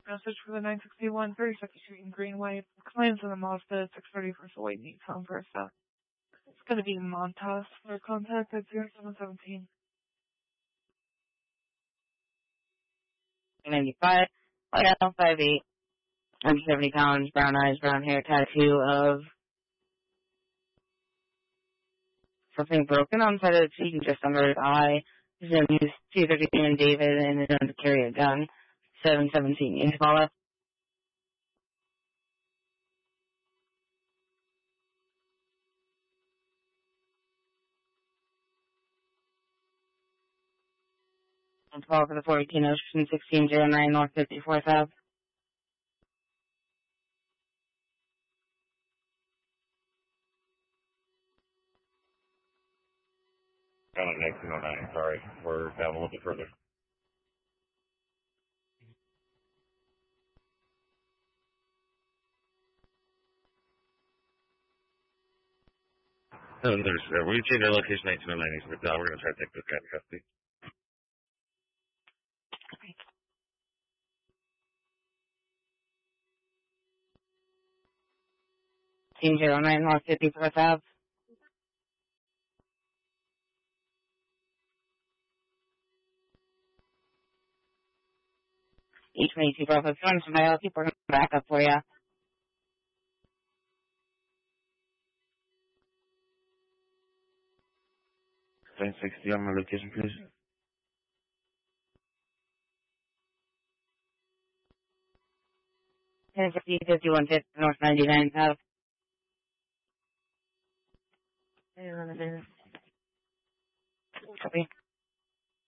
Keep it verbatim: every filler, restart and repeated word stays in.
message for the nine sixty-one thirty-second Street in Greenway. Clients in the Mazda at six thirty for White needs home for a sec. It's going to be Montas for contact at zero seven one seven. ninety-five, white L five eight, I'm seventy pounds, brown eyes, brown hair, tattoo of something broken on the side of the cheek and just under his eye. His name is two thirty-seven David and is known to carry a gun. seven seventeen Isabella. And twelve for the four eighteen Ocean, sixteen oh nine North fifty-fourth Ave. Got it, nineteen oh nine, sorry. We're down a little bit further. No, there's, uh, we changed our location nineteen oh nine, but uh, we're going to try to take this guy into custody. sixteen oh nine North fifty-fourth Ave. eight twenty-two Bravo. If you want somebody else, keep working back up for you. ten sixty on my location, please. ten fifty, fifty-one fifty North ninety-ninth Ave. Copy.